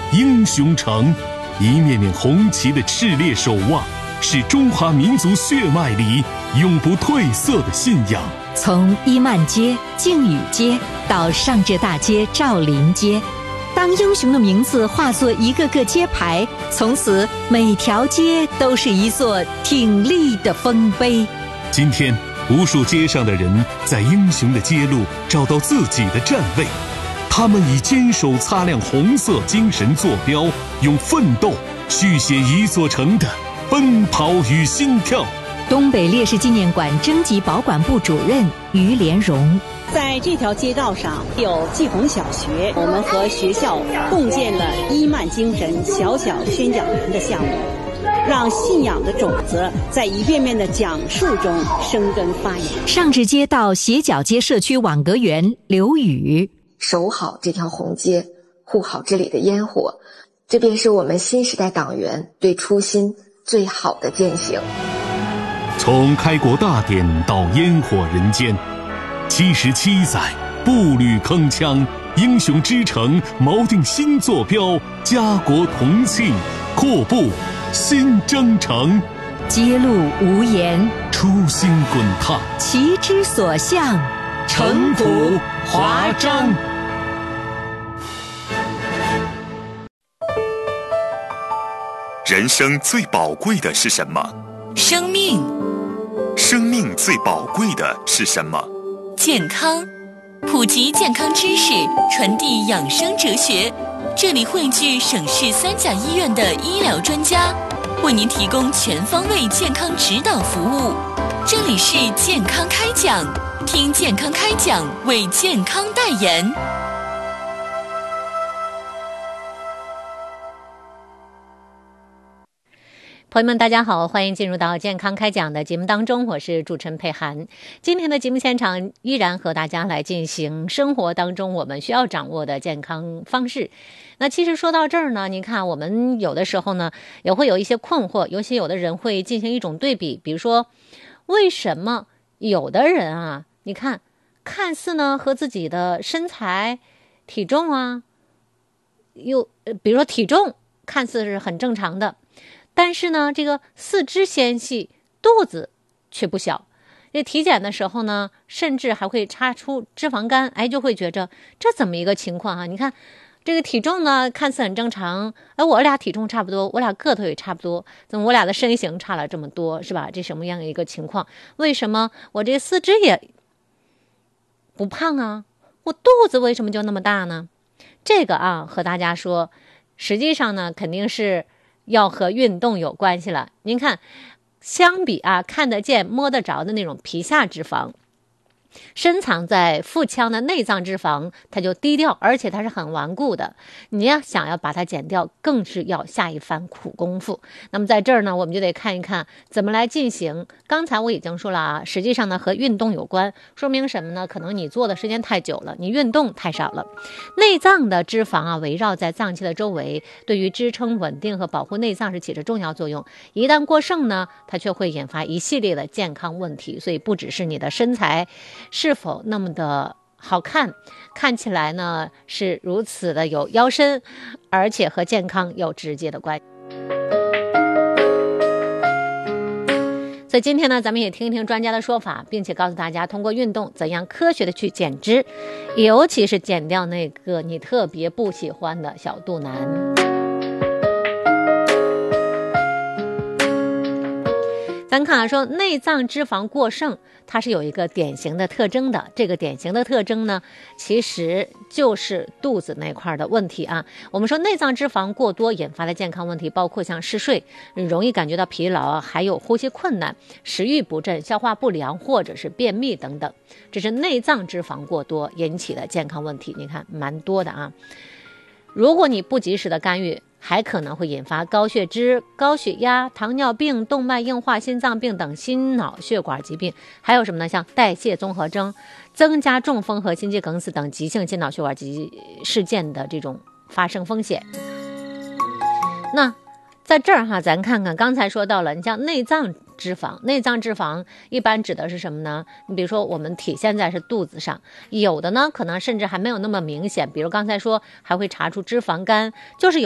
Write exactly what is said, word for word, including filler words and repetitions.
英雄城，一面面红旗的炽烈守望，是中华民族血脉里永不褪色的信仰。 从伊曼街、靖宇街到上至大街赵林街，当英雄的名字化作一个个街牌，从此每条街都是一座挺立的丰碑。 今天无数街上的人在英雄的街路找到自己的站位，他们以坚守擦亮红色精神坐标，用奋斗续写一座城的奔跑与心跳。 东北烈士纪念馆征集保管部主任于连荣， 在这条街道上有季红小学，我们和学校共建了伊曼精神小小宣讲员的项目，让信仰的种子在一遍遍的讲述中生根发芽。 上至街道斜角街社区网格员刘宇， 守好这条红街，护好这里的烟火，这便是我们新时代党员对初心最好的践行。 从开国大典到烟火人间，七十七载步履铿锵，英雄之城锚定新坐标，家国同庆，阔步新征程。 街路无言， 初心滚烫， 旗之所向， 城府华章。 人生最宝贵的是什么？ 生命。 生命最宝贵的是什么？ 健康。普及健康知识，传递养生哲学。这里汇聚省市三甲医院的医疗专家，为您提供全方位健康指导服务。这里是健康开讲，听健康开讲，为健康代言。 朋友们大家好，欢迎进入到健康开讲的节目当中，我是主持人佩涵。今天的节目现场依然和大家来进行生活当中我们需要掌握的健康方式。那其实说到这儿呢，您看我们有的时候呢也会有一些困惑，尤其有的人会进行一种对比，比如说为什么有的人啊，你看看似呢和自己的身材体重啊又比如说体重看似是很正常的，但是呢这个四肢纤细，肚子却不小，这体检的时候呢甚至还会查出脂肪肝，哎，就会觉着这怎么一个情况啊？你看这个体重呢看似很正常，哎，我俩体重差不多，我俩个头也差不多，怎么我俩的身形差了这么多，是吧？这什么样的一个情况？为什么我这四肢也不胖啊，我肚子为什么就那么大呢？这个啊和大家说，实际上呢肯定是要和运动有关系了。您看相比啊看得见摸得着的那种皮下脂肪，深藏在腹腔的内脏脂肪它就低调，而且它是很顽固的，你要想要把它减掉更是要下一番苦功夫。那么在这儿呢我们就得看一看怎么来进行。刚才我已经说了啊，实际上呢和运动有关，说明什么呢？可能你做的时间太久了，你运动太少了。内脏的脂肪啊围绕在脏器的周围，对于支撑稳定和保护内脏是起着重要作用，一旦过剩呢它却会引发一系列的健康问题。所以不只是你的身材是否那么的好看，看起来呢是如此的有腰身，而且和健康有直接的关系。所以今天呢咱们也听一听专家的说法，并且告诉大家通过运动怎样科学的去减脂，尤其是减掉那个你特别不喜欢的小肚腩。咱看啊，说内脏脂肪过剩它是有一个典型的特征的，这个典型的特征呢其实就是肚子那块的问题啊。我们说内脏脂肪过多引发的健康问题包括像嗜睡，容易感觉到疲劳，还有呼吸困难，食欲不振，消化不良，或者是便秘等等，这是内脏脂肪过多引起的健康问题。你看蛮多的啊。如果你不及时的干预，还可能会引发高血脂、高血压、糖尿病、动脉硬化、心脏病等心脑血管疾病，还有什么呢？像代谢综合征，增加中风和心肌梗死等急性心脑血管疾事件的这种发生风险。那在这儿哈，咱看看刚才说到了，你像内脏脂肪，内脏脂肪一般指的是什么呢？你比如说我们体现在是肚子上，有的呢可能甚至还没有那么明显，比如刚才说还会查出脂肪肝，就是有